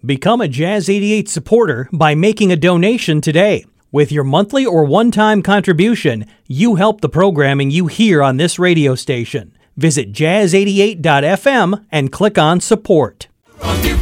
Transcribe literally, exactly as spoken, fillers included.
Become a Jazz eighty-eight supporter by making a donation today. With your monthly or one-time contribution, you help the programming you hear on this radio station. Visit jazz eighty-eight dot f m and click on support. Rocky